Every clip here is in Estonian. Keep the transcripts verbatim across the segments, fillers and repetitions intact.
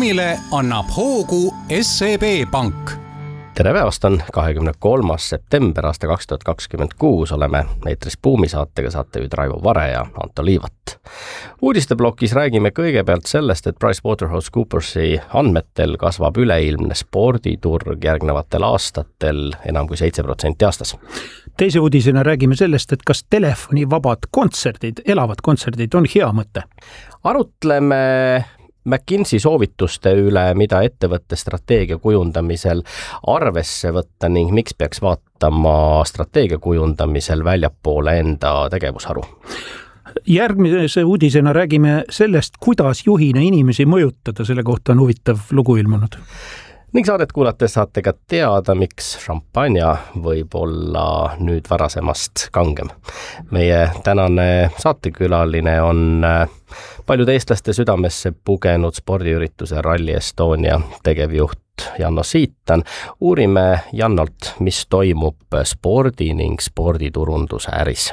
Buumile annab hoogu S E B Pank. Tere päevast, on kahekümne kolmas september aasta kaks tuhat kakskümmend kuus. Oleme eetris Buumi saatega, saatejuhid Raivo Vare ja Anto Liivat. Uudisteblokis räägime kõigepealt sellest, et PricewaterhouseCoopersi andmetel kasvab üleilmne sporditurg järgnevatel aastatel enam kui seitse protsenti aastas. Teise uudisena räägime sellest, et kas telefonivabad kontserdid, elavad kontserdid on hea mõte. Arutleme McKinsey soovituste üle, mida ettevõtte strateegia kujundamisel arvesse võtta ning miks peaks vaatama strateegia kujundamisel väljapoole enda tegevusharu. Järgmise uudisena räägime sellest, kuidas juhina inimesi mõjutada, selle kohta on huvitav lugu ilmunud. Ning saadet kuulates saate ka teada, miks šampanja võib olla nüüd varasemast kangem. Meie tänane saatekülaline on paljude eestlaste südamesse pugenud spordiürituse Rally Estonia tegevjuht Janno Siitan. Uurime Jannolt, mis toimub spordi ning sporditurunduse äris.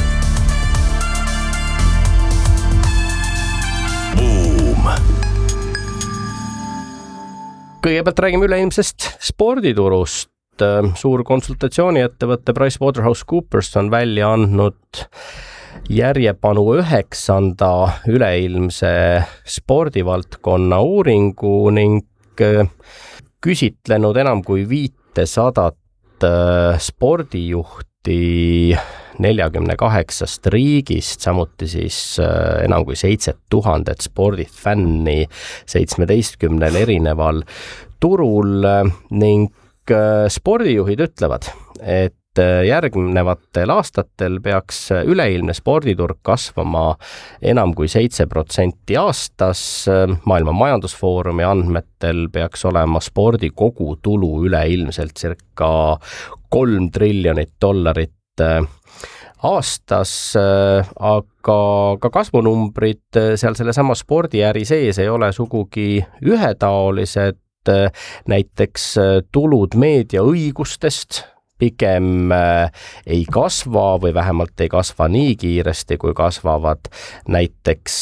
Boom! Kõigepealt räägime üleilmsest sporditurust. Suur konsultatsiooniettevõtte PricewaterhouseCoopers on välja andnud järjepanu üheksanda üleilmse spordivaldkonna uuringu ning küsitlenud enam kui viitesadat spordijuhti neljakümne kaheksast riigist, samuti siis enam kui seitse tuhandet spordifänni seitsmeteistkümnel erineval turul ning spordijuhid ütlevad, et järgnevatel aastatel peaks üleilmne sporditurg kasvama enam kui seitse protsenti aastas. Maailma Majandusfoorumi andmetel peaks olema spordi kogutulu üleilmselt circa kolm triljonit dollarit aastas, aga ka kasvunumbrid seal sellesama spordiäri sees ei ole sugugi ühetaolised. Näiteks tulud meediaõigustest pigem ei kasva või vähemalt ei kasva nii kiiresti, kui kasvavad näiteks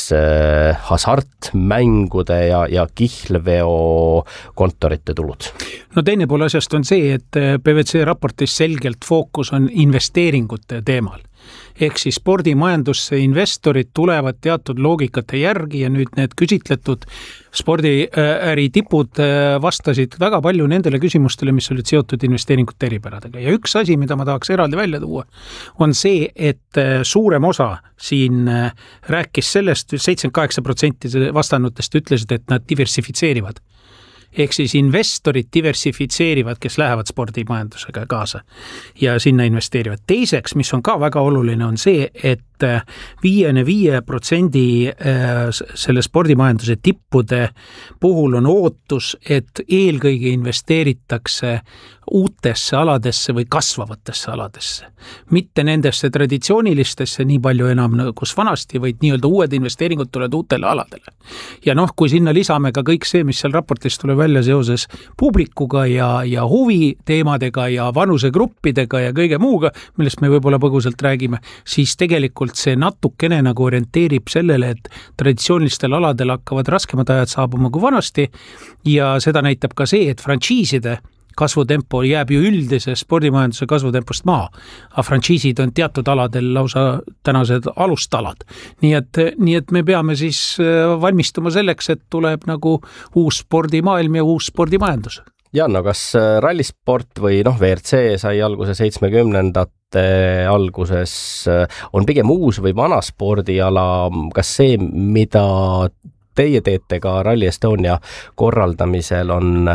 hasartmängude ja, ja kihlveo kontorite tulud. No teine pool asjast on see, et P V C raportis selgelt fookus on investeeringute teemal. Ehk siis spordimajandusse investorid tulevad teatud loogikate järgi ja nüüd need küsitletud spordiäri tipud vastasid väga palju nendele küsimustele, mis olid seotud investeeringute eripäradega. Ja üks asi, mida ma tahaks eraldi välja tuua, on see, et suurem osa siin rääkis sellest, seitsekümmend kaheksa protsenti vastanutest ütlesid, et nad diversifitseerivad. Ehk siis investorid diversifitseerivad, kes lähevad spordimajandusega kaasa ja sinna investeerivad. Teiseks, mis on ka väga oluline, on see, et viiekümne viie protsendi selle spordimajanduse tippude puhul on ootus, et eelkõige investeeritakse uutesse aladesse või kasvavatesse aladesse. Mitte nendesse traditsioonilistesse nii palju enam kus vanasti, vaid nii-öelda uued investeeringud tulevad uutele aladele. Ja noh, kui sinna lisame ka kõik see, mis seal raportis tuleb välja seoses publikuga ja, ja huvi teemadega ja vanusegruppidega ja kõige muuga, millest me võib-olla põgusalt räägime, siis tegelikult see natukene nagu orienteerib sellele, et traditsioonilistel aladel hakkavad raskemad ajad saabuma kui vanasti ja seda näitab ka see, et frantsiiside kasvutempo jääb ju üldise spordimajanduse kasvutempost maha. Aga frantsiisid on teatud aladel lausa tänased alustalad. Nii et, nii et me peame siis valmistuma selleks, et tuleb nagu uus spordimaailm ja uus spordimajandus. Janno, kas rallisport või noh, V R C sai alguse seitsmekümnendate alguses, on pigem uus või vana spordiala, kas see, mida teie teete ka Rally Estonia korraldamisel on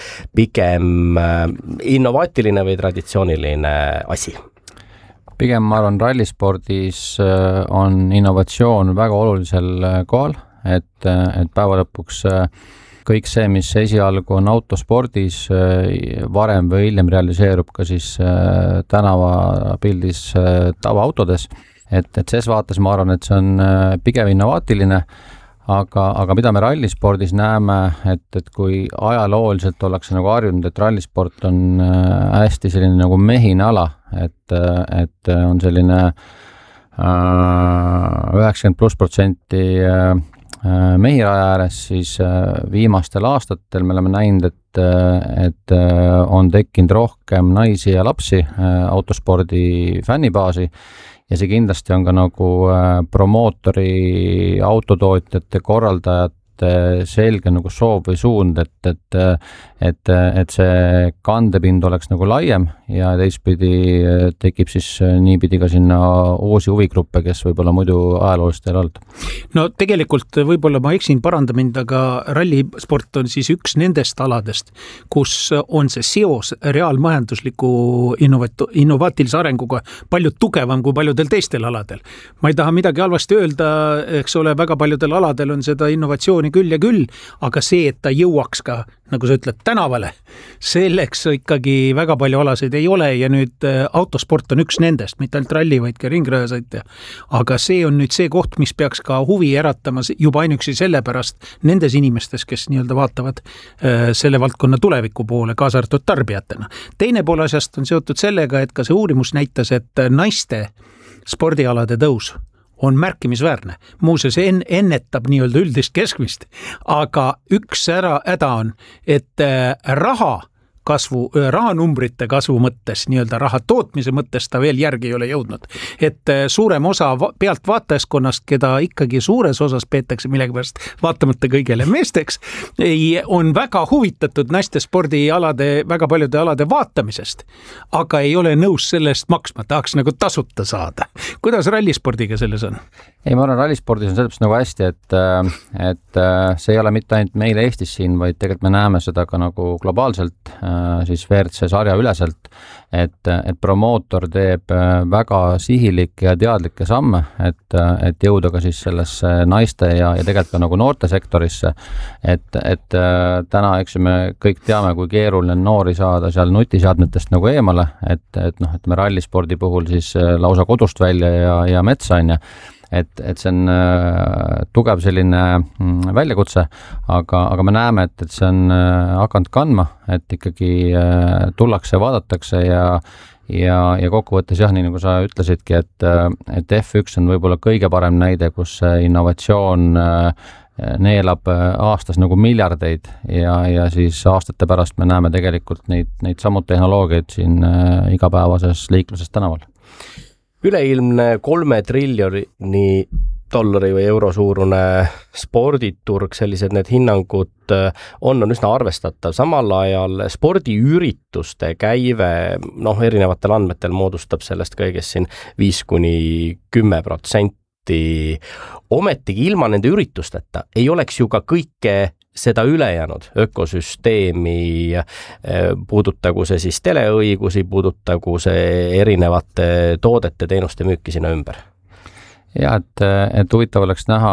pigem innovaatiline või traditsiooniline asi? Pigem ma arvan, rallispordis on innovatsioon väga olulisel kohal, et, et päeva lõpuks kõik see, mis esialgu on autospordis, varem või hiljem realiseerub ka siis tänavapildis tavaautodes. Et, et ses vaates ma arvan, et see on pigem innovaatiline, aga, aga mida me rallispordis näeme, et, et kui ajalooliselt ollakse nagu harjunud, et rallisport on hästi selline nagu mehine ala, et, et on selline üheksakümmend pluss protsenti mehiraja ääres, siis viimastel aastatel me oleme näinud, et, et on tekkinud rohkem naisi ja lapsi autospordi fännibaasi ja see kindlasti on ka nagu promootori, autotootjate, korraldajate selge nagu soov või suund, et, et, et, et see kandepind oleks nagu laiem ja teistpidi tekib siis niipidi ka sinna uusi huvigruppe, kes võib-olla muidu ajaloolist ei olnud. No tegelikult võib-olla ma eksin, paranda mind, aga rallisport on siis üks nendest aladest, kus on see seos reaalmajandusliku innovat- innovaatilise arenguga palju tugevam kui paljudel teistel aladel. Ma ei taha midagi halvasti öelda, eks ole, väga paljudel aladel on seda innovatsiooni küll ja küll, aga see, et ta jõuaks ka, nagu sa ütled, tänavale, selleks ikkagi väga palju alasid ei ole ja nüüd autosport on üks nendest, mitte ainult ralli, vaid ka ringrajasõitja. Aga see on nüüd see koht, mis peaks ka huvi äratama juba ainuüksi sellepärast nendes inimestes, kes nii-öelda vaatavad selle valdkonna tuleviku poole, kaasa arvatud tarbijatena. Teine pool asjast on seotud sellega, et ka see uurimus näitas, et naiste spordialade tõus on märkimisväärne. Muuseas en, ennetab nii-öelda üldist keskmist, aga üks ära häda on, et raha kasvu, rahanumbrite kasvu mõttes, nii-öelda raha tootmise mõttes ta veel järgi ei ole jõudnud. Et suurem osa pealt vaatajaskonnast, keda ikkagi suures osas peetakse millegipärast vaatamata kõigele meesteks, ei, on väga huvitatud naiste spordialade, väga paljude alade vaatamisest, aga ei ole nõus sellest maksma, tahaks nagu tasuta saada. Kuidas rallispordiga selles on? Ei, ma arvan, rallispordis on sellepärast nagu hästi, et, et see ei ole mitte ainult meil Eestis siin, vaid tegelikult me näeme seda ka nagu globaalselt, siis V R C sarja üleselt, et, et promootor teeb väga sihilikke ja teadlikke samme, et, et jõuda ka siis sellesse naiste ja, ja tegelikult ka nagu noorte sektorisse, et, et täna, eks me kõik teame, kui keeruline noori saada seal nutiseadmetest nagu eemale, et, et noh, et me rallispordi puhul siis lausa kodust välja ja, ja metsa on ja et, et see on äh, tugev selline mm, väljakutse, aga, aga me näeme, et, et see on äh, hakanud kandma, et ikkagi äh, tullakse, vaadatakse ja, ja, ja kokkuvõttes jah, nii nagu sa ütlesidki, et, et F üks on võib-olla kõige parem näide, kus innovatsioon äh, neelab aastas nagu miljardeid ja, ja siis aastate pärast me näeme tegelikult neid, neid samud tehnoloogiaid siin äh, igapäevases liikluses tänaval. Üleilmne kolme triljoni dollari või euro suurune sporditurg, sellised need hinnangud on, on üsna arvestatav. Samal ajal spordiürituste käive, noh, erinevatel andmetel moodustab sellest kõigest siin viis kuni kümme protsenti. Ometigi ilma nende üritusteta ei oleks ju ka kõike seda ülejäänud ökosüsteemi, puudutagu see siis teleõigusi, puudutagu see erinevate toodete, teenuste müüki sinna ümber. Ja, et, et huvitav oleks näha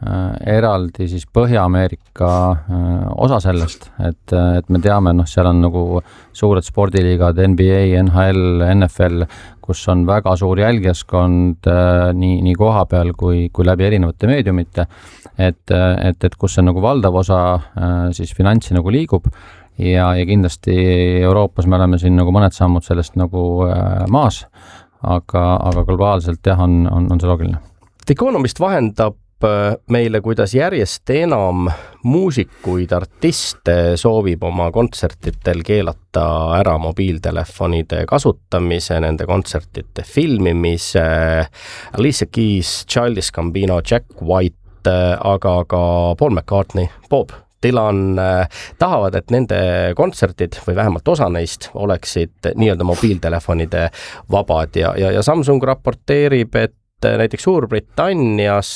eraldi siis Põhja-Ameerika osa sellest, et, et me teame, noh, seal on nagu suured spordiliigad, N B A, N H L, N F L, kus on väga suur jälgijaskond nii, nii koha peal kui, kui läbi erinevate meediumite, et, et, et kus see nagu valdav osa siis finantsi nagu liigub ja, ja kindlasti Euroopas me oleme siin nagu mõned sammud sellest nagu maas, aga, aga globaalselt jah, on, on, on see loogiline. The Economist vahendab meile, kuidas järjest enam muusikuid, artiste soovib oma kontsertitel keelata ära mobiiltelefonide kasutamise, nende kontsertite filmimise. Alicia Keys, Childish Gambino, Jack White, aga ka Paul McCartney, Bob Dylan tahavad, et nende kontsertid või vähemalt osa neist oleksid nii-öelda mobiiltelefonide vabad ja, ja, ja Samsung raporteerib, et näiteks Suurbritannias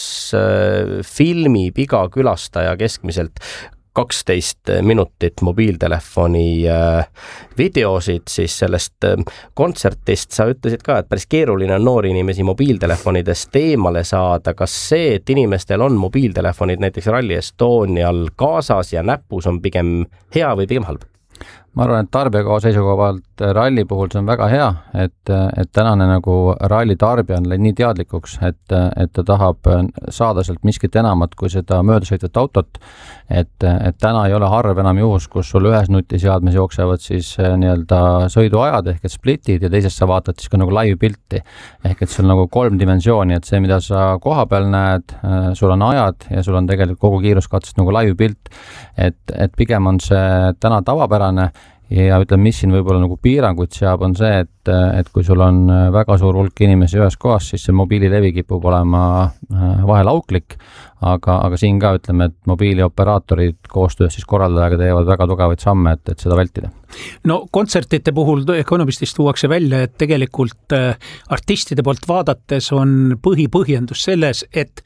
filmib iga külastaja keskmiselt kaksteist minutit mobiiltelefoni videosid, siis sellest kontsertist sa ütlesid ka, et päris keeruline on noori inimesi mobiiltelefonidest eemale saada. Kas see, et inimestel on mobiiltelefonid näiteks Rally Estonial kaasas ja näpus, on pigem hea või pigem halb? ma arvan, et tarbijakaua seisukohalt ralli puhul see on väga hea, et, et tänane nagu ralli tarbija on nii teadlikuks, et, et ta tahab saada sealt miskit enamat kui seda möödasõitvat autot, et, et täna ei ole harv enam juhus, kus sul ühes nutiseadmes jooksevad siis nii-öelda sõiduajad ehk et splitid ja teisest sa vaatad siis ka nagu live pilti. Ehk et sul nagu kolm dimensiooni, et see, mida sa koha peal näed, sul on ajad ja sul on tegelikult kogu kiiruskatsest nagu live pilt, et, et pigem on see täna tavapärane. Ja ütleme, mis siin võib-olla nagu piiranguid seab, on see, et, et kui sul on väga suur hulk inimesi ühes kohas, siis see mobiililevi kipub olema vahel auklik, aga, aga siin ka ütleme, et mobiilioperaatorid koostöös siis korraldajaga teevad väga tugevaid samme, et, et seda vältida. No kontsertide puhul Economistis tuuakse välja, et tegelikult artistide poolt vaadates on põhipõhjendus selles, et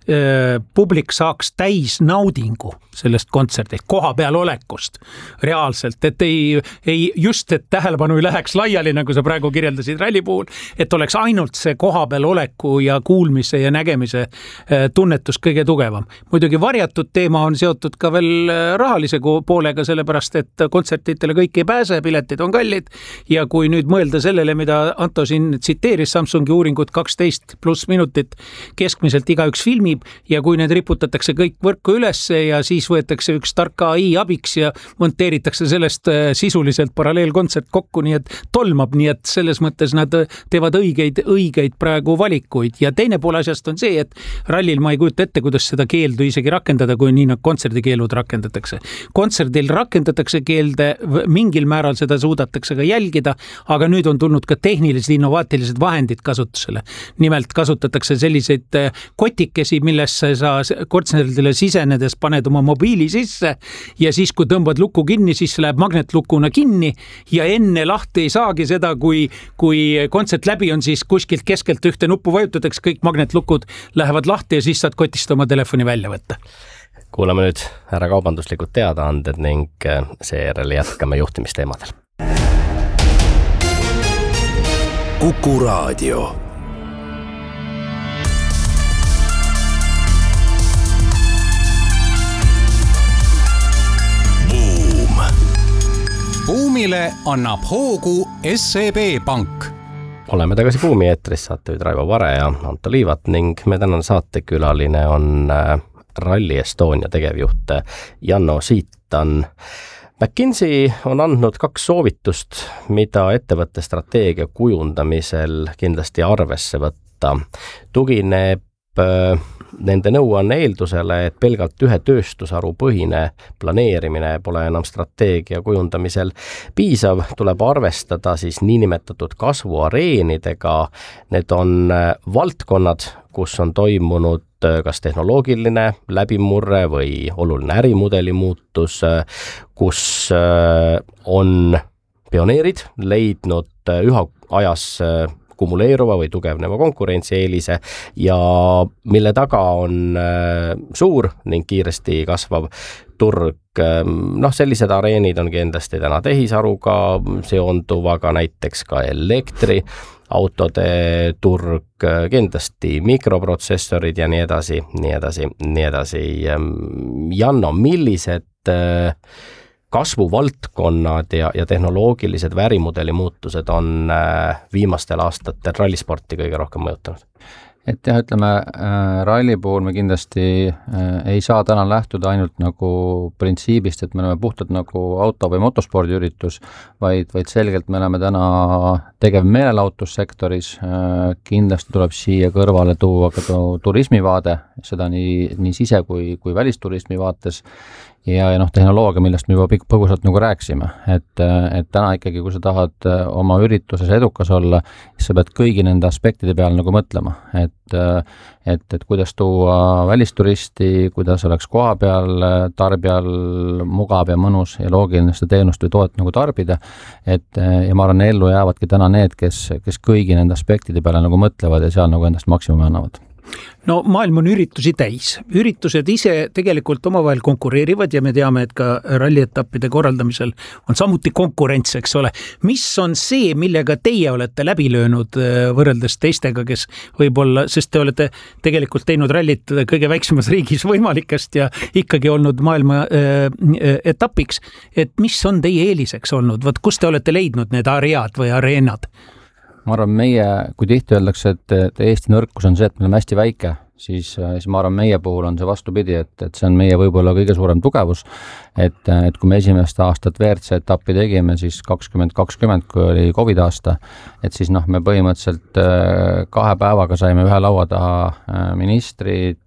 publik saaks täis naudingu sellest kontsertist, koha peal olekust reaalselt, et ei, ei just, et tähelepanu ei läheks laiali, nagu sa praegu kirjeldasid ralli puhul, et oleks ainult see koha peal oleku ja kuulmise ja nägemise tunnetus kõige tugevam. Muidugi varjatud teema on seotud ka veel rahalise poolega, sellepärast, et kontsertitele kõik ei pääse, piletid on kallid ja kui nüüd mõelda sellele, mida Anto siin tsiteeris Samsungi uuringut kaksteist pluss minutit keskmiselt igaüks filmi, ja kui need riputatakse kõik võrku ülesse ja siis võetakse üks tark A I abiks ja monteeritakse sellest sisuliselt paralleelkontsert kokku, nii et tolmab, nii et selles mõttes nad teevad õigeid, õigeid praegu valikuid. Ja teine pool asjast on see, et rallil ma ei kujuta ette, kuidas seda keeldu isegi rakendada, kui nii nad kontserdikeelud rakendatakse. Kontserdil rakendatakse keelde, mingil määral seda suudatakse ka jälgida, aga nüüd on tulnud ka tehnilised innovaatilised vahendid kasutusele. Nimelt kasutatakse selliseid kotikesi, millesse sa kontserdile sisenedes paned oma mobiili sisse ja siis, kui tõmbad luku kinni, siis läheb magnetlukuna kinni ja enne lahti ei saagi seda, kui, kui kontsert läbi on, siis kuskilt keskelt ühte nuppu vajutatakse, kõik magnetlukud lähevad lahti ja siis saad kotist oma telefoni välja võtta. Kuulame nüüd ära kaubanduslikud teadaanded ning seejärel jätkame juhtimisteemadel. Kuku Raadio. Buumile annab hoogu S E B Pank. Oleme tagasi Buumi eetris, saatejuhid Raivo Vare ja Anto Liivat ning me tänane saatekülaline on Rally Estonia tegevjuht Janno Siitan. McKinsey on andnud kaks soovitust, mida ettevõtte strateegia kujundamisel kindlasti arvesse võtta. Tugineb nende nõuanne eeldusele, et pelgalt ühe tööstusharu põhine planeerimine pole enam strateegia kujundamisel piisav, tuleb arvestada siis niinimetatud kasvuareenidega. Need on valdkonnad, kus on toimunud kas tehnoloogiline läbimurre või oluline ärimudeli muutus, kus on pioneerid leidnud üha ajas kumuleeruva või tugevneva konkurentsieelise ja mille taga on suur ning kiiresti kasvav turg. Noh, sellised areenid on kindlasti täna tehisaruga seonduv, aga näiteks ka elektri, autode turg, kindlasti mikroprotsessorid ja nii edasi, nii edasi, nii edasi. Janno, millised kasvuvaldkonnad ja, ja tehnoloogilised värimudeli muutused on viimastel aastatel rallisporti kõige rohkem mõjutanud? Et jah, ütleme, ralli puhul me kindlasti ei saa täna lähtuda ainult nagu printsiibist, et me oleme puhtalt nagu auto- või motospordiüritus, vaid, vaid selgelt me oleme täna tegev meelelahutussektoris. Kindlasti tuleb siia kõrvale tuua ka turismivaade, seda nii, nii sise- kui, kui välisturismi vaates. Ja, ja noh, tehnoloogia, millest me juba põgusalt nagu rääksime, et, et täna ikkagi, kui sa tahad oma ürituses edukas olla, siis sa pead kõigi nende aspektide peale nagu mõtlema, et, et, et kuidas tuua välisturisti, kuidas oleks koha peal tarbijal mugav ja mõnus ja loogiline seda teenust või toot nagu tarbida, et ja ma arvan, ellu jäävadki täna need, kes, kes kõigi nende aspektide peale nagu mõtlevad ja seal nagu endast maksimumi annavad. no maailm on üritusi täis. Üritused ise tegelikult omavahel konkureerivad ja me teame, et ka rallietappide korraldamisel on samuti konkurents, eks ole. Mis on see, millega teie olete läbi löönud võrreldes teistega, kes võib-olla, sest te olete tegelikult teinud rallit kõige väiksemas riigis võimalikest ja ikkagi olnud maailma äh, etapiks, et mis on teie eeliseks olnud? Võt, kus te olete leidnud need aread või areenad? Ma arvan, meie, kui tihti öeldakse, et, et Eesti nõrkus on see, et me oleme hästi väike, siis, siis ma arvan, meie puhul on see vastupidi, et, et see on meie võib-olla kõige suurem tugevus, et, et kui me esimest aastat V R C etappi tegime, siis kakskümmend kakskümmend, kui oli Covid aasta, et siis noh, me põhimõtteliselt kahe päevaga saime ühe laua taha ministrid,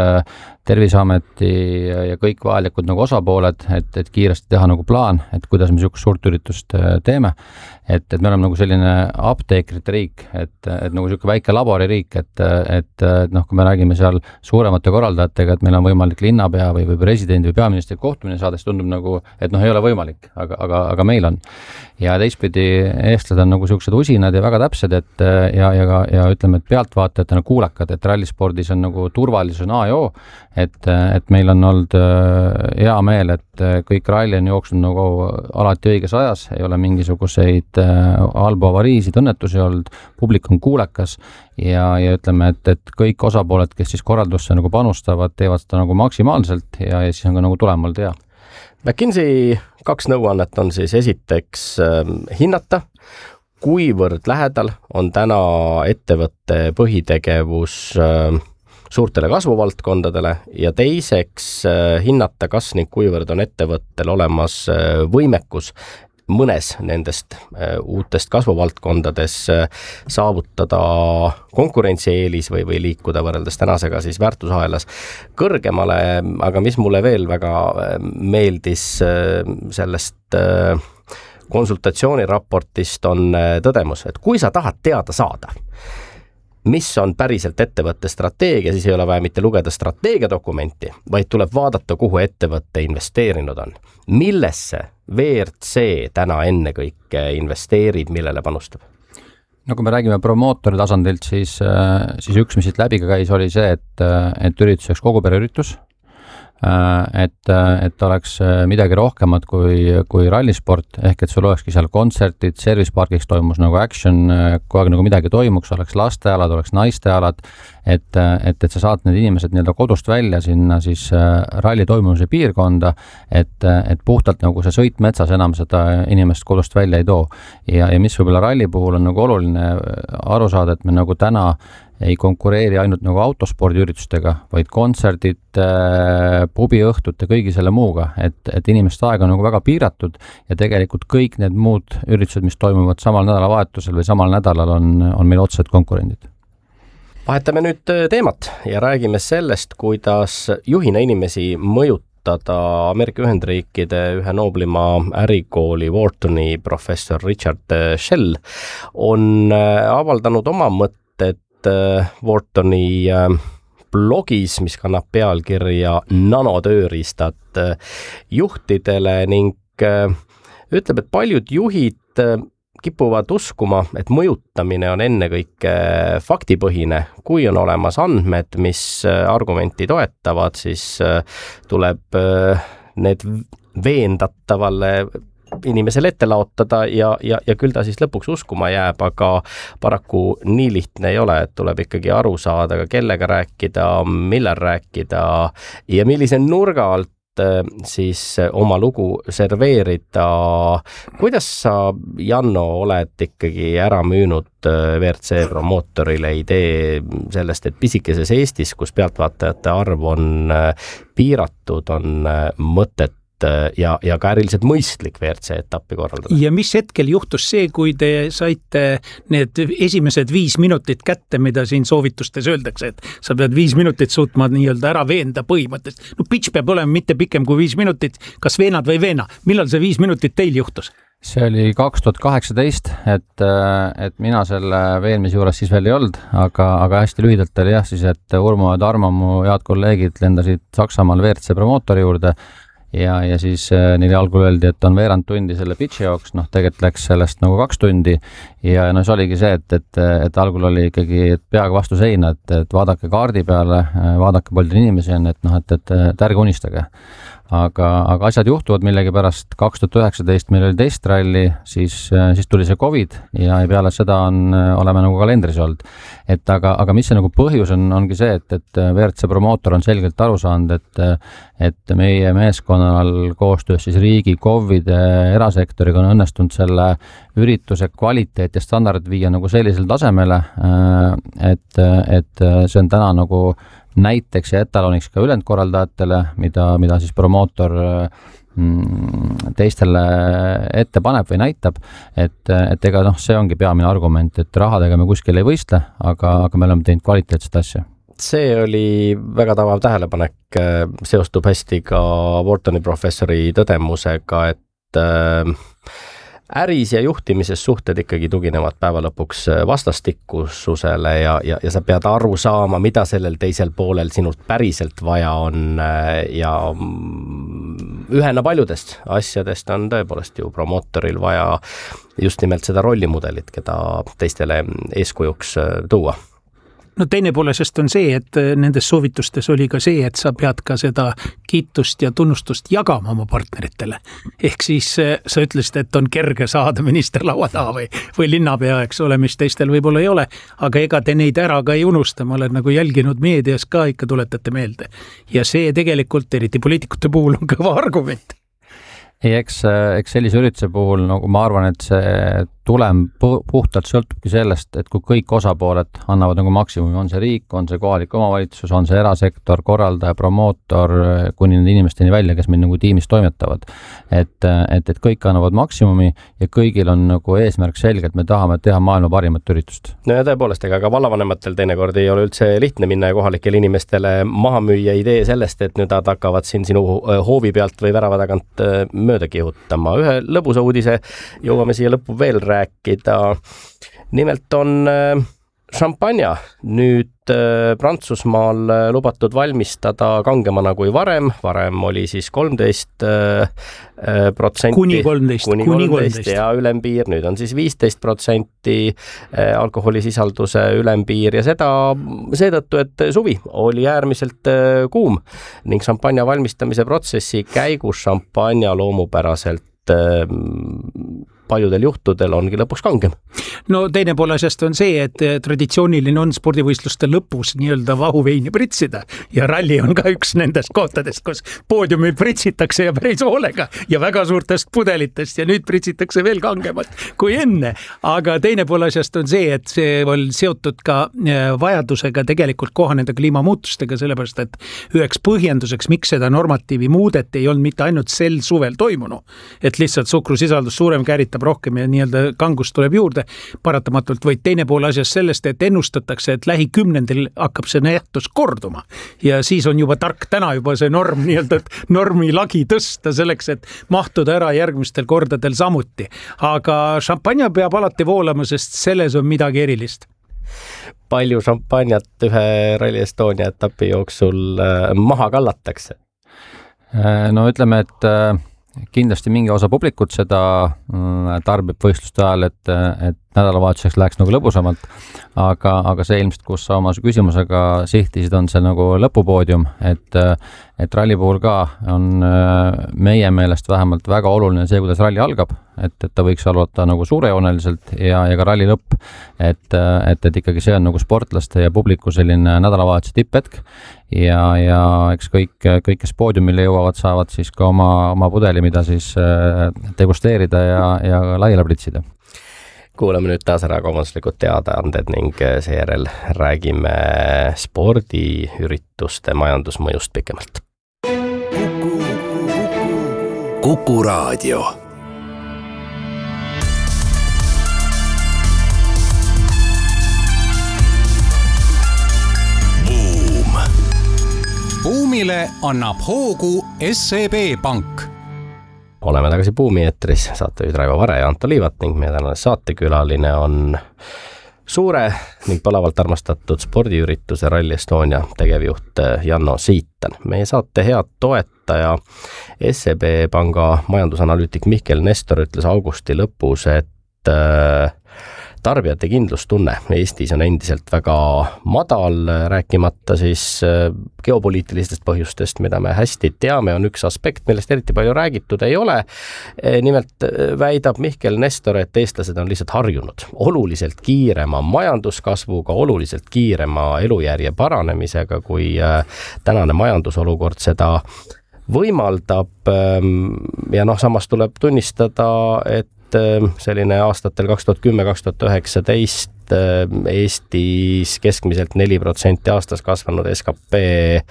Terviseameti ja kõik vajalikud nagu osapooled, et, et kiiresti teha nagu plaan, et kuidas me niisugust suurt üritust teeme. Et, et me oleme nagu selline apteekrite riik, et, et nagu niisugune väike laboririik, et, et, et noh, kui me räägime seal suuremate korraldajatega, et meil on võimalik linnapea või, või presidendi või peaministri kohtumine saada, siis tundub nagu, et noh, ei ole võimalik, aga, aga, aga meil on. Ja teistpidi eestlased on nagu niisugused usinad ja väga täpsed, et ja, ja, ja ütleme, et pealtvaatajatena kuulekad, et rallispordis on nagu turvalisus on A ja O, et, et meil on olnud hea meel, et kõik ralli on jooksnud nagu alati õiges ajas, ei ole mingisuguseid halbu avariisid, õnnetusi olnud, publik on kuulekas ja, ja ütleme, et, et kõik osapooled, kes siis korraldusse nagu panustavad, teevad seda nagu maksimaalselt ja, ja siis on ka nagu tulem olnud hea. McKinsey kaks nõuannet on siis esiteks äh, hinnata, kuivõrd lähedal on täna ettevõtte põhitegevus äh, suurtele kasvuvaldkondadele ja teiseks äh, hinnata, kas ning kuivõrd on ettevõttel olemas äh, võimekus mõnes nendest äh, uutest kasvuvaldkondades äh, saavutada konkurentsieelis või, või liikuda võrreldes tänasega siis väärtusahelas kõrgemale, aga mis mulle veel väga meeldis äh, sellest äh, konsultatsiooniraportist on äh, tõdemus, et kui sa tahad teada saada, mis on päriselt ettevõtte strateegia, siis ei ole vaja mitte lugeda strateegiadokumenti, vaid tuleb vaadata, kuhu ettevõtte investeerinud on. Millesse V R C täna ennekõike investeerib, millele panustab? No kui me räägime promootori tasandilt, siis, siis üks, mis siit läbi käis, oli see, et, et ürituseks kogu pere üritus, et, et oleks midagi rohkemat kui, kui rallisport, ehk et sul olekski seal kontsertid, service parkiks toimus nagu action, kogu aeg nagu midagi toimuks, oleks lastealad, oleks naistealad, et, et, et sa saad need inimesed nii-öelda kodust välja sinna siis ralli toimumise piirkonda, et, et puhtalt nagu see sõit metsas enam seda inimest kodust välja ei too. Ja, ja mis võib-olla ralli puhul on nagu oluline aru saada, et me nagu täna ei konkureeri ainult nagu autospordiüritustega, vaid kontserdid, pubiõhtute, kõigi selle muuga, et, et inimeste aeg on nagu väga piiratud ja tegelikult kõik need muud üritused, mis toimuvad samal nädalavahetusel või samal nädalal, on, on meil otsesed konkurendid. Vahetame nüüd teemat ja räägime sellest, kuidas juhina inimesi mõjutada Ameerika Ühendriikide ühe nooblima ärikooli Whartoni professor Richard Shell on avaldanud oma mõtted Whartoni blogis, mis kannab pealkirja nanotööriistad juhtidele ning ütleb, et paljud juhid kipuvad uskuma, et mõjutamine on ennekõike faktipõhine. Kui on olemas andmed, mis argumenti toetavad, siis tuleb need veendatavale inimesele ette laotada ja, ja, ja küll ta siis lõpuks uskuma jääb, aga paraku nii lihtne ei ole, et tuleb ikkagi aru saada, ka kellega rääkida, millal rääkida ja millise nurga alt siis oma lugu serveerida. Kuidas sa, Janno, oled ikkagi ära müünud V R C promootorile idee sellest, et pisikeses Eestis, kus pealtvaatajate arv on piiratud, on mõtet ja, ja ka äriliselt mõistlik V R C etappi korraldada. Ja mis hetkel juhtus see, kui te saite need esimesed viis minutit kätte, mida siin soovitustes öeldakse, et sa pead viis minutit suutma nii-öelda ära veenda põhimõttest. No pitch peab olema mitte pikem kui viis minutit, kas veenad või veena. Millal see viis minutit teil juhtus? See oli kaks tuhat kaheksateist, et, et mina selle veenmise juures siis veel ei olnud, aga, aga hästi lühidalt oli jah siis, et Urmo ja Tarmo, mu head kolleegid, lendasid Saksamaal V R C promootori juurde ja, ja siis äh, neile algul öeldi, et on veerand tundi selle pitchi jaoks, noh tegelikult läks sellest nagu kaks tundi ja no see oligi see, et, et, et algul oli ikkagi peaga vastu seina, et, et vaadake kaardi peale, vaadake palju inimesi on, et noh, et, et, et ärge unistage. Aga, aga asjad juhtuvad millegipärast, kaks tuhat üheksateist meil oli testralli, siis, siis tuli see Covid ja peale seda on, oleme nagu kalendris olnud. Et aga, aga mis see nagu põhjus on, ongi see, et, et V R C promootor on selgelt aru saanud, et, et meie meeskonnal koostöös siis riigi, K O V-ide, erasektoriga on õnnestunud selle ürituse kvaliteet ja standard viia nagu sellisel tasemele, et, et see on täna nagu näiteks ja etaloniks ka ülejäänud korraldajatele, mida, mida siis promootor mm, teistele ette paneb või näitab, et, et ega noh, see ongi peamine argument, et rahadega me kuskil ei võistle, aga, aga me oleme teinud kvaliteetset asja. See oli väga tabav tähelepanek, seostub hästi ka Whartoni professori tõdemusega, et äh, äris ja juhtimises suhted ikkagi tuginevad päeva lõpuks vastastikkususele ja, ja, ja sa pead aru saama, mida sellel teisel poolel sinult päriselt vaja on ja ühena paljudest asjadest on tõepoolest ju promootoril vaja just nimelt seda rollimudelit, keda teistele eeskujuks tuua. No teine poole sest on see, et nendes soovitustes oli ka see, et sa pead ka seda kiitust ja tunnustust jagama oma partneritele. Ehk siis sa ütlesid, et on kerge saada minister laua taha või, või linnapea, eks ole, mis teistel võib-olla ei ole, aga ega te neid ära ka ei unusta, ma olen nagu jälginud meedias ka ikka tuletate meelde. Ja see tegelikult, eriti poliitikute puhul, on kõva argument. Ei, eks, eks sellise ürituse puhul, nagu ma arvan, et see tulem puhtalt sõltubki sellest, et kui kõik osapooled annavad nagu maksimumi, on see riik, on see kohalik omavalitsus, on see erasektor, korraldaja, promootor, kuni nende inimesteni välja, kes meil nagu tiimis toimetavad. Et, et, et kõik annavad maksimumi ja kõigil on nagu eesmärk selge, et me tahame teha maailma parimat üritust. No ja tõepoolest, ega ka vallavanematel teinekord ei ole üldse lihtne minna ja kohalikel inimestele maha müüa idee sellest, et nüüd nad hakkavad siin sinu hoovi pealt või värava tagant mööda kihutama. Ühe lõbusa uudise jõuame siia lõppu veel rääkida. Nimelt on šampanja nüüd Prantsusmaal lubatud valmistada kangemana kui varem. Varem oli siis kolmteist protsenti. Kuni kolmteist. Kuni kolmteist ja ülempiir. Nüüd on siis viisteist protsenti alkoholisisalduse ülempiir ja seda seetõttu, et suvi oli äärmiselt kuum ning šampanja valmistamise protsessi käigus šampanja loomupäraselt paljudel juhtudel ongi lõpuks kangem. No teine poole asjast on see, et traditsiooniline on spordivõistluste lõpus nii-öelda vahuveini pritsida ja ralli on ka üks nendest kohtadest, kus poodiumi pritsitakse ja päris hoolega ja väga suurtest pudelitest ja nüüd pritsitakse veel kangemat kui enne. Aga teine poole asjast on see, et see on seotud ka vajadusega tegelikult kohaneda kliimamuutustega, sellepärast et üheks põhjenduseks, miks seda normatiivi muudeti, ei olnud mitte ainult sel suvel toimunu, et lihtsalt suhkrusisaldus suurem käritab rohkem ja nii-öelda kangust tuleb juurde paratamatult, vaid teine pool asjast sellest, et ennustatakse, et lähikümnendil hakkab see nähtus korduma ja siis on juba tark täna juba see norm nii-öelda normi lagi tõsta selleks, et mahtuda ära järgmistel kordadel samuti. Aga šampanja peab alati voolama, sest selles on midagi erilist. Palju šampanjat ühe Rally Estonia etapi jooksul maha kallatakse? No ütleme, et kindlasti mingi osa publikut seda tarbib võistluste ajal, et, et nädalavahetuseks läheks nagu lõbusamalt, aga, aga see ilmselt, kus sa oma küsimusega sihtisid, on see nagu lõpupoodium, et, et ralli puhul ka on meie meelest vähemalt väga oluline see, kuidas ralli algab, et, et ta võiks alata nagu suurejooneliselt ja, ja ka ralli lõpp, et, et, et ikkagi see on nagu sportlaste ja publiku selline nädalavahetuse tipphetk ja, ja eks kõik, kõik, kes poodiumile jõuavad, saavad siis ka oma, oma pudeli, mida siis degusteerida ja, ja laiale pritsida. Kuulame nüüd taas ära kaubanduslikud teadaanded ning seejärel räägime spordiürituste majandusmõjust pikemalt. Kuku Raadio. Buum. Buumile annab hoogu S E B Pank. Oleme tagasi Buumi eetris, saatejuhid Raivo Vare ja Anto Liivat ning meie tänane saatekülaline on suure ning põlavalt armastatud spordiürituse Rally Estonia tegevjuht Janno Siitan. Meie saate head toetaja S E B panga majandusanalüütik Mihkel Nestor ütles augusti lõpus, et tarbijate kindlustunne Eestis on endiselt väga madal, rääkimata siis geopoliitilistest põhjustest, mida me hästi teame, on üks aspekt, millest eriti palju räägitud ei ole. Nimelt väidab Mihkel Nestor, et eestlased on lihtsalt harjunud oluliselt kiirema majanduskasvuga, oluliselt kiirema elujärje paranemisega, kui tänane majandusolukord seda võimaldab. Ja noh, samas tuleb tunnistada, et selline aastatel kaks tuhat kümme kaks tuhat üheksateist Eestis keskmiselt neli protsenti aastas kasvanud S K P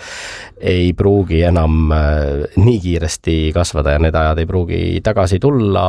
ei pruugi enam nii kiiresti kasvada ja need ajad ei pruugi tagasi tulla.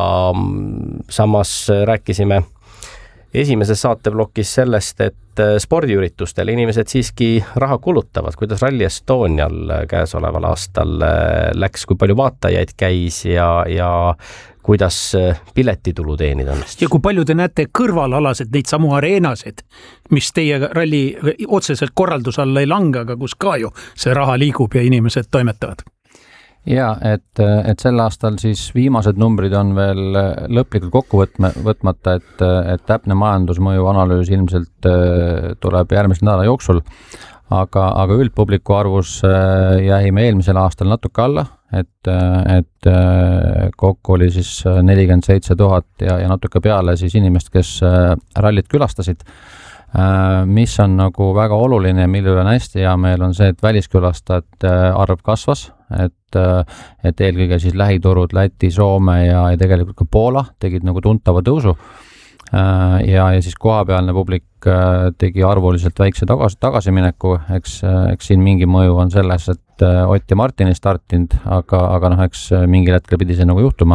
Samas rääkisime esimeses saateblokis sellest, et spordiüritustel inimesed siiski raha kulutavad, kuidas Rally Estonial käesoleval aastal läks, kui palju vaatajaid käis ja, ja kuidas piletitulu teenida on. Ja kui palju te näete kõrvalalaselt neid samu areenasid, mis teie ralli otseselt korralduse alla ei lange, aga kus ka ju see raha liigub ja inimesed toimetavad? Ja, et, et sel aastal siis viimased numbrid on veel lõplikult kokku võtma, võtmata, et, et täpne majandusmõju analüüs ilmselt tuleb järgmise nädala jooksul, aga, aga üldpubliku arvus jäime eelmisel aastal natuke alla, et, et kokku oli siis nelikümmend seitse tuhat ja, ja natuke peale siis inimest, kes rallit külastasid. Mis on nagu väga oluline, mille üle on hästi hea meel, on see, et väliskülastajate arv kasvas, et, et eelkõige siis lähiturud Läti, Soome ja, ja tegelikult ka Poola tegid nagu tuntava tõusu ja, ja siis kohapealne publik tegi arvuliselt väikse tagasi, tagasimineku, eks, eks siin mingi mõju on selles, et Ott ja Martin ei startinud, aga, aga noh, eks mingil hetkel pidi see nagu juhtuma.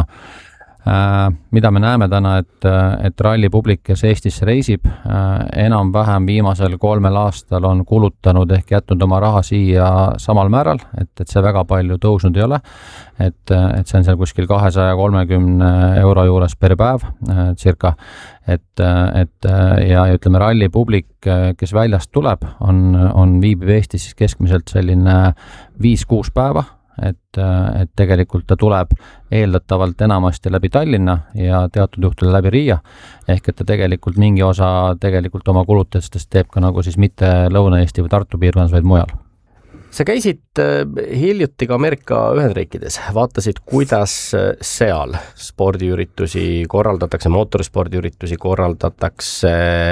Mida me näeme täna, et, et ralli publik, kes Eestisse reisib, enam-vähem viimasel kolmel aastal on kulutanud ehk jätnud oma raha siia samal määral, et, et see väga palju tõusnud ei ole, et, et see on seal kuskil kahesaja kolmekümne euro juures per päev circa, et, et ja ütleme ralli publik, kes väljast tuleb, on, on viibib Eestis keskmiselt selline viis-kuus päeva, et, et tegelikult ta tuleb eeldatavalt enamasti läbi Tallinna ja teatud juhtudel läbi Riia, ehk et ta tegelikult mingi osa tegelikult oma kulutustest teeb ka nagu siis mitte Lõuna-Eesti või Tartu piirkonnas, vaid mujal. Sa käisid hiljuti ka Ameerika Ühendriikides, vaatasid, kuidas seal spordiüritusi korraldatakse, mootorspordiüritusi korraldatakse,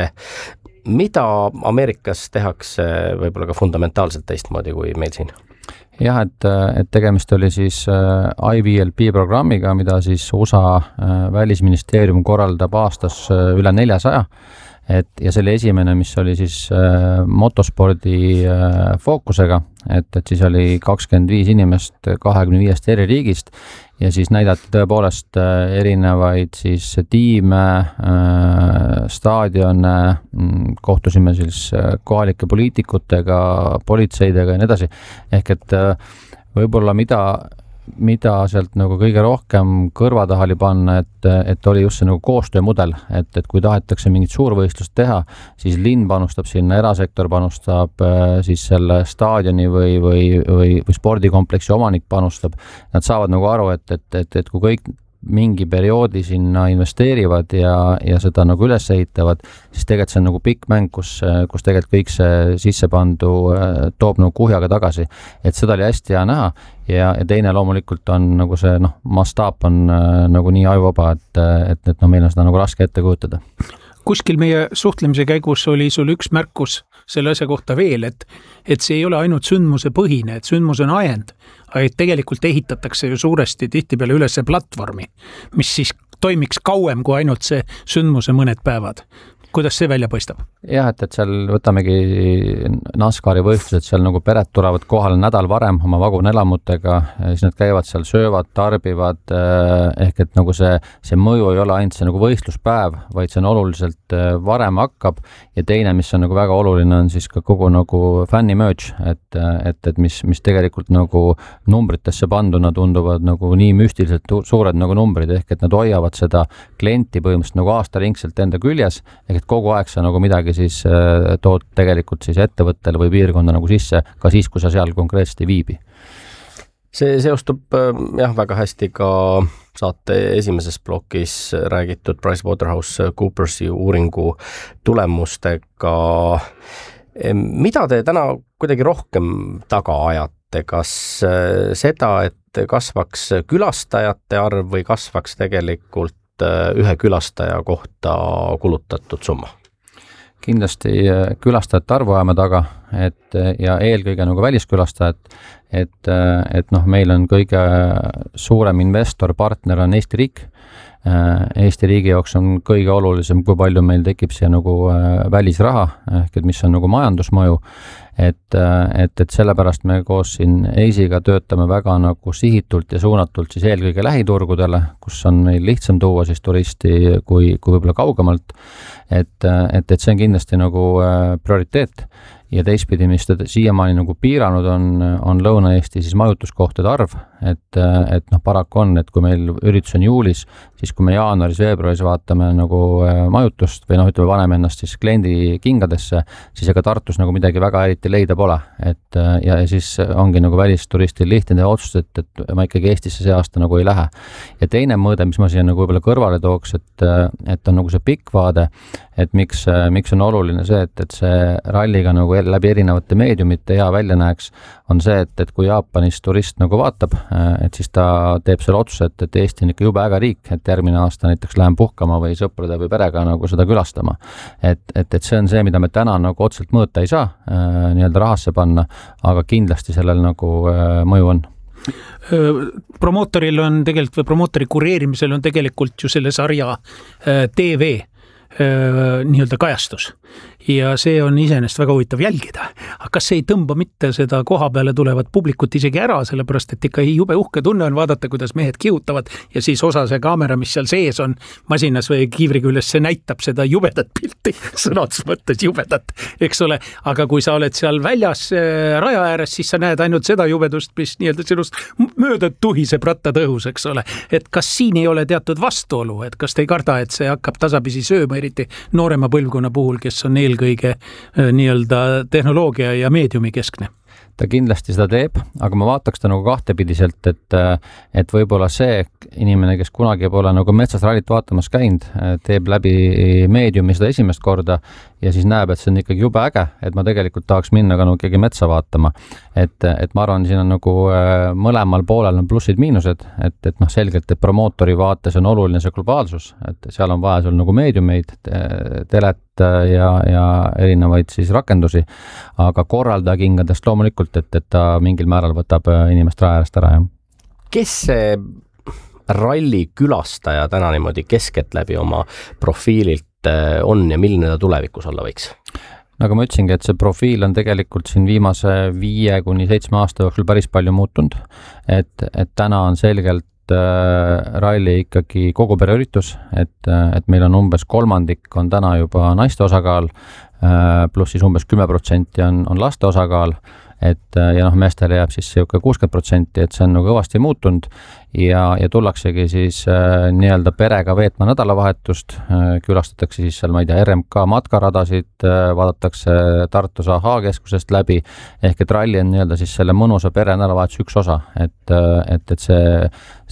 mida Ameerikas tehakse võib-olla ka fundamentaalselt teistmoodi kui meil siin? Jah, et, et tegemist oli siis I V L P programmiga, mida siis U S A välisministeerium korraldab aastas üle neljasaja. Et, ja selle esimene, mis oli siis äh, motospordi äh, fookusega, et, et siis oli kakskümmend viis inimest kahekümne viiest eri riigist ja siis näidati tõepoolest äh, erinevaid siis tiime, äh, staadione, kohtusime siis äh, kohalike poliitikutega, politseidega ja nii edasi. Ehk et äh, võib-olla mida mida sealt nagu kõige rohkem kõrva taha oli panna, et, et oli just see nagu koostöömudel, et, et kui tahetakse mingit suurvõistlust teha, siis linn panustab sinna, erasektor panustab, siis selle staadioni või, või, või, või spordikompleksi omanik panustab. Nad saavad nagu aru, et, et, et, et kui kõik mingi perioodi sinna investeerivad ja, ja seda nagu üles ehitavad, siis tegelikult see on nagu pikk mäng, kus, kus tegelikult kõik see sissepandu toob nagu kuhjaga tagasi. Et seda oli hästi hea näha ja, ja teine loomulikult on nagu see noh, mastaap on nagu nii ajuvaba, et, et, et no meil on seda nagu raske ette kujutada. Kuskil meie suhtlemise käigus oli sul üks märkus selle asja kohta veel, et, et see ei ole ainult sündmuse põhine, et sündmus on ajend, aga tegelikult ehitatakse ju suuresti tihtipeale üles platvormi, mis siis toimiks kauem kui ainult see sündmuse mõned päevad. Kuidas see välja paistab? Jah, et, et seal võtamegi NASCARi võistlused, seal nagu pered tulevad kohale nädal varem oma vagunelamutega, siis nad käivad seal, söövad, tarbivad, ehk et nagu see, see mõju ei ole ainult see nagu võistluspäev, vaid see on oluliselt varem hakkab ja teine, mis on nagu väga oluline, on siis ka kogu nagu fänni merch, et, et, et mis, mis tegelikult nagu numbritesse panduna tunduvad nagu nii müstiliselt suured nagu numbrid, ehk et nad hoiavad seda klienti põhimõtteliselt nagu aastaringselt enda küljes, ehk kogu aeg sa nagu midagi siis tood tegelikult siis ettevõttele või piirkonda nagu sisse, ka siis, kui sa seal konkreetselt ei viibi. see seostub jah, väga hästi ka saate esimeses plokis räägitud PricewaterhouseCoopersi uuringu tulemustega. Mida te täna kuidagi rohkem taga ajate? Kas seda, et kasvaks külastajate arv või kasvaks tegelikult ühe külastaja kohta kulutatud summa? Kindlasti külastajate arvu ajame taga, et ja eelkõige nagu väliskülastajad, et, et noh, meil on kõige suurem investor, partner on Eesti riik. Eesti riigi jaoks on kõige olulisem, kui palju meil tekib siia nagu välisraha, ehk et mis on nagu majandusmõju, et, et, et sellepärast me koos siin EISiga töötame väga nagu sihitult ja suunatult siis eelkõige lähiturgudele, kus on meil lihtsam tuua siis turisti kui, kui võib-olla kaugemalt, et, et, et see on kindlasti nagu prioriteet. Ja teistpidi, mis ta siiamaani nagu piiranud on, on Lõuna-Eesti siis majutuskohtade arv, et, et noh, paraku on, et kui meil üritus on juulis, siis kui me jaanuaris, veebruaris vaatame nagu majutust või noh, ütleme, paneme ennast siis kliendi kingadesse, siis ega Tartus nagu midagi väga eriti leida pole, et ja, ja siis ongi nagu välisturistil lihtne teha otsust, et, et ma ikkagi Eestisse see aasta nagu ei lähe. Ja teine mõõde, mis ma siia nagu võib-olla kõrvale tooks, et, et on nagu see pikk vaade, et miks, miks on oluline see, et, et see ralliga nagu läbi erinevate meediumite hea välja näeks, on see, et, et kui Jaapanis turist nagu vaatab, et siis ta teeb selle otsuse, et, et Eesti on ikka jube äge riik, et järgmine aasta näiteks lähen puhkama või sõprade või perega nagu seda külastama. Et, et, et see on see, mida me täna nagu otseselt mõõta ei saa, nii-öelda rahasse panna, aga kindlasti sellel nagu mõju on. Promootoril on tegelikult või promootori kureerimisel on tegelikult ju selle sarja T V nii-öelda kajastus ja see on iseenesest väga huvitav jälgida. Aga kas see ei tõmba mitte seda koha peale tulevat publikut isegi ära, sellepärast et ikka jube uhke tunne on vaadata, kuidas mehed kihutavad ja siis osa see kaamera, mis seal sees on masinas või kiivri küljes, see näitab seda jubedat pilti, sõnades mõttes jubedat, eks ole. Aga kui sa oled seal väljas raja ääres, siis sa näed ainult seda jubedust, mis nii-öelda sinust mööda tuhiseb rattatõhus, eks ole. Et kas siin ei ole teatud vastuolu, et kas te ei karda, et see hakkab tasapisi sööma, eriti noorema põlvkonna puhul, kes on eelkõige nii-öelda tehnoloogia ja meediumi keskne? Ta kindlasti seda teeb, aga ma vaataks ta nagu kahtepidiselt, et, et võib-olla see inimene, kes kunagi pole nagu metsas rallit vaatamas käinud, teeb läbi meediumi seda esimest korda ja siis näeb, et see on ikkagi jube äge, et ma tegelikult tahaks minna ka nagu ikkagi metsa vaatama. Et, et ma arvan, siin on nagu mõlemal poolel on plussid-miinused, et, et noh, selgelt, et promootori vaates on oluline see globaalsus, et seal on vaja sul nagu meediumeid, telet ja, ja erinevaid siis rakendusi, aga korraldaja kingadest loomulikult, et, et ta mingil määral võtab inimest raja äärest ära. Ja. Kes see ralli külastaja täna niimoodi keskelt läbi oma profiililt on ja milline ta tulevikus olla võiks? Nagu ma ütlesingi, et see profiil on tegelikult siin viimase viie kuni seitsme aasta jooksul päris palju muutunud, et, et täna on selgelt äh, ralli ikkagi kogu pere üritus, et, et meil on umbes kolmandik on täna juba naiste osakaal, äh, pluss siis umbes kümme protsenti on, on laste osakaal, et ja noh, meestele jääb siis siuke kuuskümmend protsenti, et see on nagu kõvasti muutunud ja, ja tullaksegi siis äh, nii-öelda perega veetma nädalavahetust, äh, külastatakse siis seal, ma ei tea, R M K matkaradasid, äh, vaadatakse Tartus A H keskusest läbi, ehk et ralli on nii-öelda siis selle mõnusa pere nädalavahetuse üks osa, et, et, et see,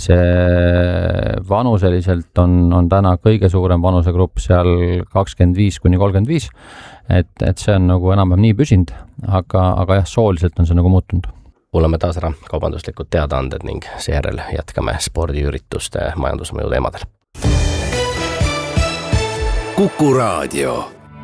see vanuseliselt on, on täna kõige suurem vanusegrupp seal kakskümmend viis kuni kolmkümmend viis, et, et see on nagu enam-vähem nii püsinud, aga, aga jah, sooliselt on see nagu muutunud. Kuulame taas ära kaubanduslikud teadaanded ning seejärel jätkame spordiürituste majandusmõju teemadel. Kuku Raadio.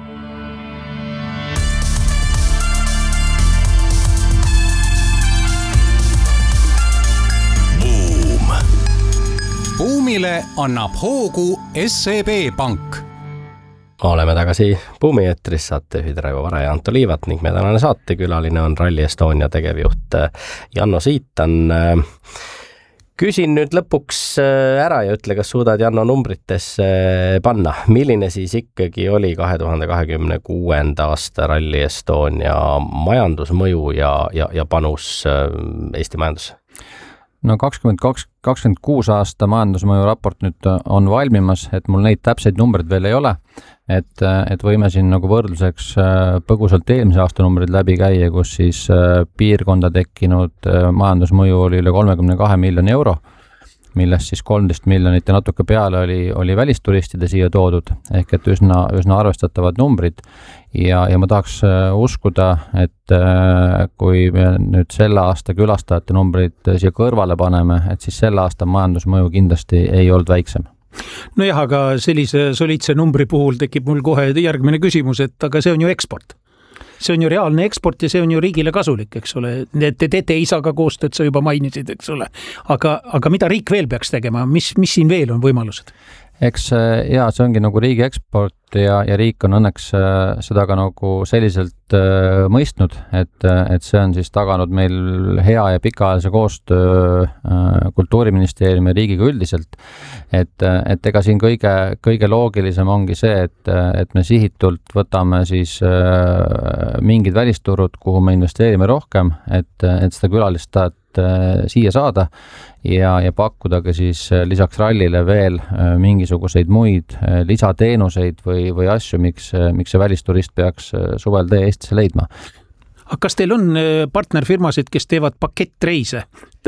Buum. Buumile annab hoogu S E B Pank. Oleme tagasi Buumi eetris, saatejuhid Raivo Vare ja Anto Liivat ning meie tänane saatekülaline on Rally Estonia tegevjuht Janno Siitan. Küsin nüüd lõpuks ära ja ütle, kas suudad Janno numbritesse panna. Milline siis ikkagi oli kahe tuhande kahekümne kuuenda aasta Rally Estonia majandusmõju ja, ja, ja panus Eesti majandusse? no kakskümmend kaks, kakskümmend kuus aasta majandusmõju raport nüüd on valmimas, et mul neid täpseid numbreid veel ei ole, et, et võime siin nagu võrdluseks põgusalt eelmise aasta numbrid läbi käia, kus siis piirkonda tekkinud majandusmõju oli üle kolmekümne kahe miljoni euro, millest siis kolmteist miljonit ja natuke peale oli, oli välisturistide siia toodud, ehk et üsna, üsna arvestatavad numbrid ja, ja ma tahaks uskuda, et kui me nüüd selle aasta külastajate numbrid siia kõrvale paneme, et siis selle aasta majandusmõju kindlasti ei olnud väiksem. No jah, aga sellise soliidse numbri puhul tekib mul kohe järgmine küsimus, et aga see on ju eksport. See on ju reaalne eksport ja see on ju riigile kasulik, eks ole. Te teete isaga koostööd, sa juba mainisid, eks ole. Aga, aga mida riik veel peaks tegema? Mis, mis siin veel on võimalused? Eks ja see ongi nagu riigi eksport ja, ja riik on õnneks seda ka nagu selliselt äh, mõistnud, et, et see on siis taganud meil hea ja pikaajalise koostöö äh, Kultuuriministeeriumi ja riigiga üldiselt, et, et ega siin kõige, kõige loogilisem ongi see, et, et me sihitult võtame siis äh, mingid välisturud, kuhu me investeerime rohkem, et, et seda külalist siia saada ja, ja pakkuda ka siis lisaks rallile veel mingisuguseid muid lisateenuseid või, või asju, miks, miks see välisturist peaks suvel tee Eestisse leidma. Aga kas teil on partnerfirmasid, kes teevad pakettreise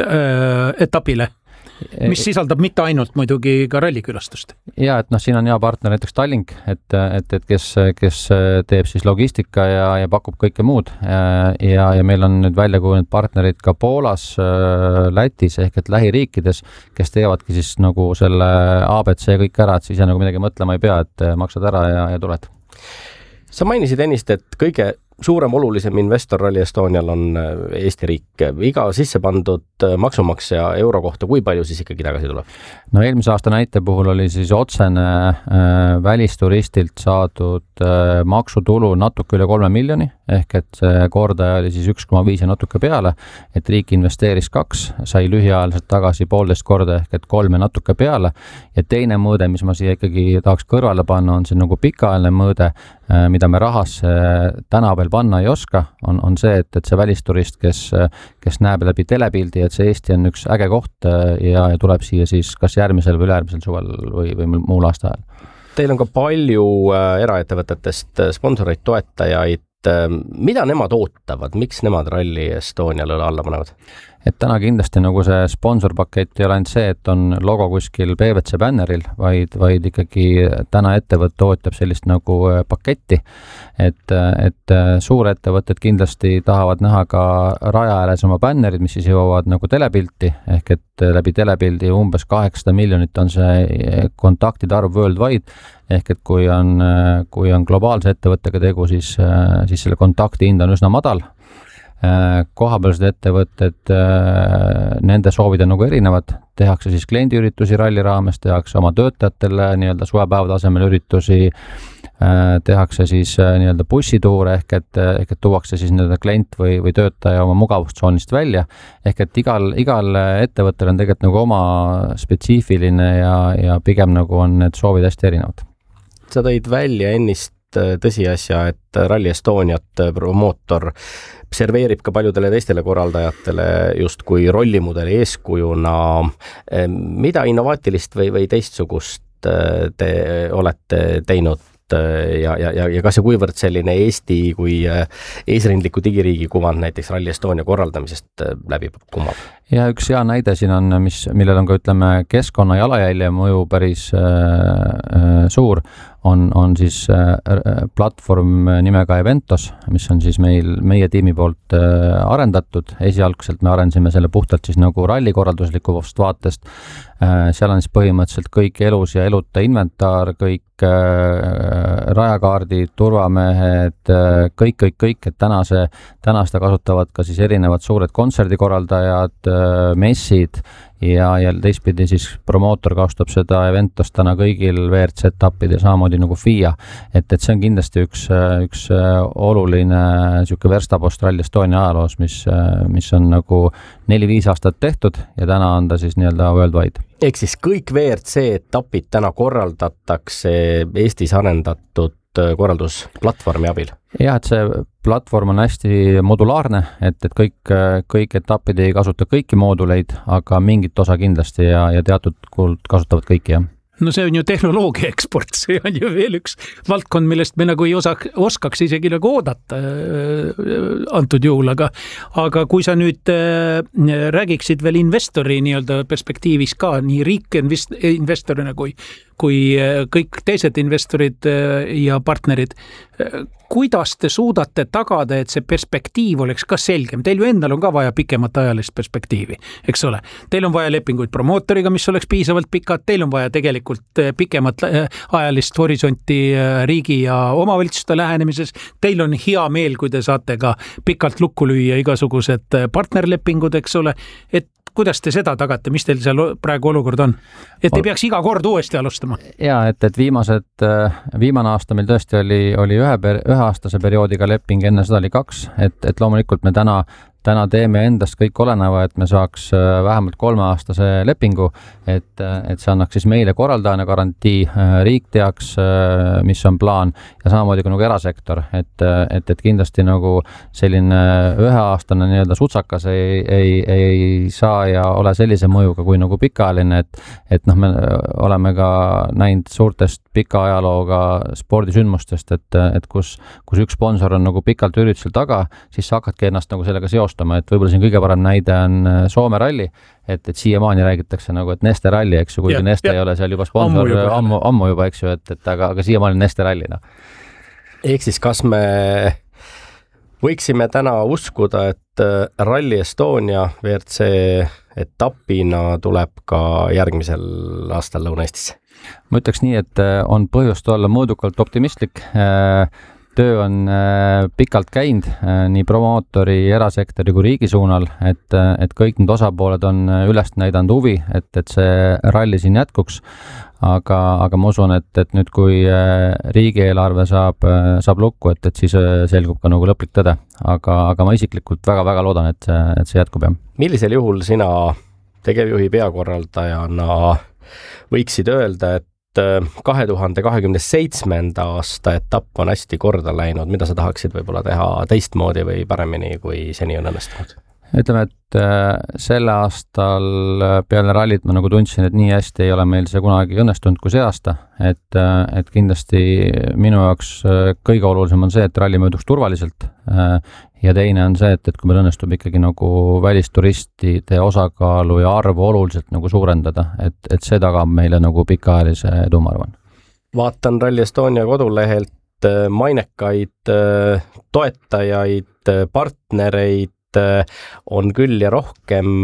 etapile? Mis sisaldab mitte ainult muidugi ka rallikülastust? Ja, et noh, siin on hea partner näiteks Tallink, et, et, et kes, kes teeb siis logistika ja, ja pakub kõike muud ja, ja meil on nüüd välja kujunenud partnerid ka Poolas, Lätis ehk et lähiriikides, kes teevadki siis nagu selle A B C kõik ära, et siis nagu midagi mõtlema ei pea, et maksad ära ja, ja tuled. Sa mainisid ennist, et kõige suurem olulisem investor Rally Estonial on Eesti riik. Iga sisse pandud maksumaksja euro kohta, kui palju siis ikkagi tagasi tuleb? No eelmise aasta näite puhul oli siis otsene äh, välisturistilt saadud äh, maksutulu natuke üle kolme miljoni, ehk et see kordaja oli siis üks koma viis ja natuke peale, et riik investeeris kaks, sai lühiajaliselt tagasi poolteist korda ehk et kolm ja natuke peale ja teine mõõde, mis ma siia ikkagi tahaks kõrvale panna, on see nagu pikaajaline mõõde, äh, mida me rahasse täna veel panna ei oska, on, on see, et, et see välisturist, kes, kes näeb läbi telepildi, et see Eesti on üks äge koht ja, ja tuleb siia siis kas järgmisel või ülejärgmisel suvel või, või muul aasta ajal. Teil on ka palju eraettevõtetest sponsoreid, toetajaid. Mida nemad ootavad? Miks nemad Rally Estoniale alla panevad? Et täna kindlasti nagu see sponsorpakett ei ole ainult see, et on logo kuskil P V C bänneril, vaid, vaid ikkagi täna ettevõtte ootab sellist nagu paketti, et, et suurettevõtted kindlasti tahavad näha ka raja ääres oma bännerid, mis siis jõuavad nagu telepilti, ehk et läbi telepildi umbes kaheksasada miljonit on see kontaktide arv worldwide, ehk et kui on, kui on globaalse ettevõttega tegu, siis, siis selle kontakti hind on üsna madal. Kohapealsed ettevõtted, nende soovid on nagu erinevad, tehakse siis kliendiüritusi ralli raames, tehakse oma töötajatele nii-öelda suvepäevade asemel üritusi, tehakse siis nii-öelda bussituure ehk et, ehk et tuuakse siis nii-öelda klient või, või töötaja oma mugavustsoonist välja, ehk et igal, igal ettevõttel on tegelikult nagu oma spetsiifiline ja, ja pigem nagu on need soovid hästi erinevad. Sa tõid välja ennist tõsiasja, et Rally Estoniat promootor serveerib ka paljudele teistele korraldajatele just kui rollimudeli eeskujuna. Mida innovaatilist või, või teistsugust te olete teinud ja, ja, ja kas ja kuivõrd selline Eesti kui eesrindliku digiriigi kuvand näiteks Rally Estonia korraldamisest läbi kumab? Ja üks hea näide siin on, mis, millel on ka ütleme keskkonna jalajälje mõju päris äh, suur, on, on siis äh, platvorm nimega Eventos, mis on siis meil, meie tiimi poolt äh, arendatud. Esialgselt me arendasime selle puhtalt siis nagu rallikorralduslikust vaatest. Äh, seal on siis põhimõtteliselt kõik elus ja eluta inventar, kõik äh, rajakaardid, turvamehed, äh, kõik, kõik, kõik, et täna, see, täna seda kasutavad ka siis erinevad suured kontserdikorraldajad, messid ja, ja teistpidi siis promootor kasutab seda Eventos täna kõigil V R C-etappidel samamoodi nagu F I A, et, et see on kindlasti üks, üks oluline siuke verstapost Rally Estonia ajaloos, mis, mis on nagu neli-viis aastat tehtud ja täna on ta siis nii-öelda worldwide. Ehk siis kõik V R C-etapid täna korraldatakse Eestis arendatud korraldusplatvormi abil? jah, et see platvorm on hästi modulaarne, et, et kõik, kõik etapid ei kasuta kõiki mooduleid, aga mingit osa kindlasti ja, ja teatud kulud kasutavad kõiki, jah. No see on ju tehnoloogia eksport, see on ju veel üks valdkond, millest me nagu ei osa, oskaks isegi nagu oodata äh, antud juhul, aga, aga kui sa nüüd äh, räägiksid veel investori nii-öelda perspektiivis ka, nii riik investorina kui, kui äh, kõik teised investorid äh, ja partnerid, äh, kuidas te suudate tagada, et see perspektiiv oleks ka selgem? Teil ju endal on ka vaja pikemat ajalist perspektiivi, eks ole. Teil on vaja lepinguid promootoriga, mis oleks piisavalt pikad, teil on vaja tegelikult pikemat ajalist horisonti riigi ja omavalitsuste lähenemises, teil on hea meel, kui te saate ka pikalt lukku lüüa igasugused partnerlepingud, eks ole, et kuidas te seda tagate, mis teil seal praegu olukord on? Et ei peaks iga kord uuesti alustama? Jaa, et, et viimased, viimane aasta meil tõesti oli, oli ühe, per, ühe aastase perioodiga leping, enne seda oli kaks, et, et loomulikult me täna täna teeme endast kõik oleneva, et me saaks vähemalt kolmeaastase lepingu, et, et see annaks siis meile korraldajana garantii, riik teaks, mis on plaan ja samamoodi kui nagu erasektor, et, et, et kindlasti nagu selline üheaastane nii-öelda sutsakas ei, ei, ei saa ja ole sellise mõjuga kui nagu pikaajaline, et, et noh, me oleme ka näinud suurtest pika ajalooga spordisündmustest, et, et kus, kus üks sponsor on nagu pikalt üritusel taga, siis sa hakkadki ennast nagu sellega seostama, et võib-olla siin kõige parem näide on Soome ralli, et, et siiamaani räägitakse nagu, et Neste ralli, eks ju, kuigi ja, Neste ja. ei ole seal juba sponsor ammu juba, ammu, ammu juba eks ju, et, et aga, aga siiamaani Neste ralli. No. Ehk siis kas me võiksime täna uskuda, et Rally Estonia V R C etapina tuleb ka järgmisel aastal Lõuna-Eestisse? Ma ütleks nii, et on põhjust olla mõõdukalt optimistlik. Töö on pikalt käinud nii promootori, erasektori kui riigi suunal, et, et kõik need osapooled on üles näidanud huvi, et, et see ralli siin jätkuks, aga, aga ma usun, et, et nüüd kui riigieelarve saab, saab lukku, et, et siis selgub ka nagu lõplik tõde, aga, aga ma isiklikult väga-väga loodan, et see, et see jätkub. Jah. Millisel juhul sina tegevjuhi peakorraldajana võiksid öelda, et kahe tuhande kahekümne seitsmenda aasta etapp on hästi korda läinud, mida sa tahaksid võib-olla teha teistmoodi või paremini, kui seni on õnnestunud? Ütleme, et selle aastal peale rallit ma nagu tundsin, et nii hästi ei ole meil see kunagi õnnestunud kui see aasta, et, et kindlasti minu jaoks kõige olulisem on see, et ralli mööduks turvaliselt ja teine on see, et, et kui meil õnnestub ikkagi nagu välisturistide osakaalu ja arvu oluliselt nagu suurendada, et, et see tagab meile nagu pikaajalise edu, ma arvan. Vaatan Rally Estonia kodulehelt mainekaid toetajaid, partnereid on küll ja rohkem.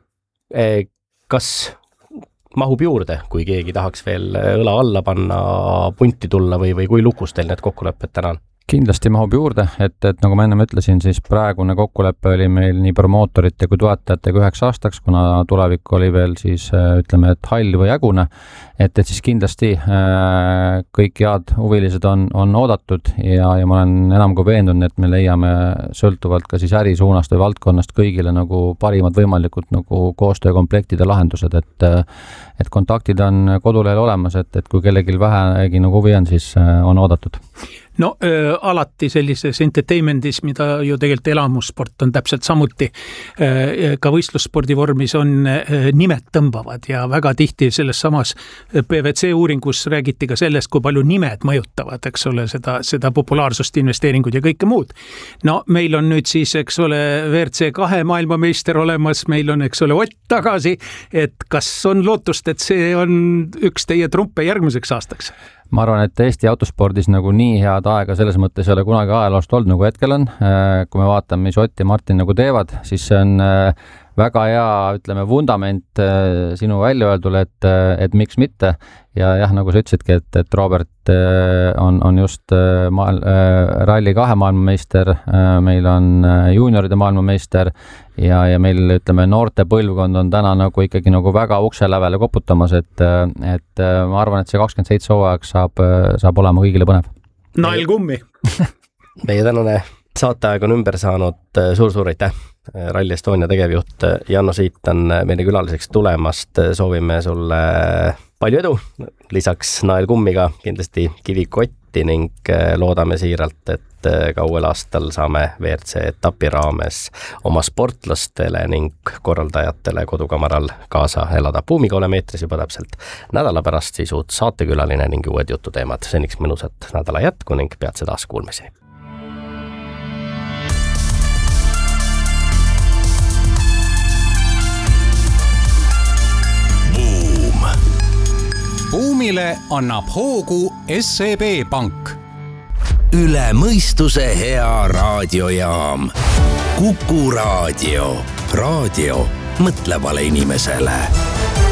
Kas mahub juurde, kui keegi tahaks veel õla alla panna, punti tulla või, või kui lukus teil need kokkulepped täna on? Kindlasti mahub juurde, et, et nagu ma enne ütlesin, siis praegune kokkulepe oli meil nii promootorite kui toetajatega üheks aastaks, kuna tulevik oli veel siis ütleme, et hall või ägune, et, et siis kindlasti äh, kõik head huvilised on, on oodatud ja, ja ma olen enam kui veendunud, et me leiame sõltuvalt ka siis ärisuunast või valdkonnast kõigile nagu parimad võimalikud nagu koostöökomplektide lahendused, et, et kontaktid on kodulehel olemas, et, et kui kellelgi vähegi nagu huvi on, siis äh, on oodatud. No äh, alati sellises entertainmentis, mida ju tegelikult elamussport on täpselt samuti, äh, ka võistlusspordi vormis on äh, nimed tõmbavad ja väga tihti selles samas P V C uuringus räägiti ka sellest, kui palju nimed mõjutavad, eks ole, seda, seda populaarsust, investeeringuid ja kõike muud. No meil on nüüd siis, eks ole, V R C kahe maailmameister olemas, meil on, eks ole, Ott tagasi, et kas on lootust, et see on üks teie trumpe järgmiseks aastaks? Ma arvan, et Eesti autospordis nagu nii head aega selles mõttes ei ole kunagi ajaloost olnud, nagu hetkel on. Kui me vaatame, mis Ott ja Martin nagu teevad, siis see on väga hea, ütleme, vundament sinu väljaöeldule, et, et miks mitte. Ja jah, nagu sa ütlesidki, et, et Robert on, on just maal, ralli kahe maailmameister, meil on juunioride maailmameister ja, ja meil, ütleme, noorte põlvkond on täna nagu ikkagi nagu väga ukse lävele koputamas, et, et ma arvan, et see kakskümmend seitse hooaeg saab, saab olema kõigile põnev. Nail kummi! Meie tänane saateaeg on ümber saanud, suur-suur aitäh! Rally Estonia tegevjuht Janno Siit on meile külaliseks tulemast, soovime sulle palju edu, lisaks naelkummiga kindlasti kivikotti ning loodame siiralt, et ka uuel aastal saame V R C etapi raames oma sportlastele ning korraldajatele kodukamaral kaasa elada. Buumiga oleme eetris juba täpselt nädala pärast, siis uut saatekülaline ning uued jututeemad. Seniks mõnusat nädala jätku ning peatse taas kuulmiseni. Buumile annab hoogu S E B Pank. Üle mõistuse hea raadiojaam. Kuku Raadio. Raadio mõtlevale inimesele.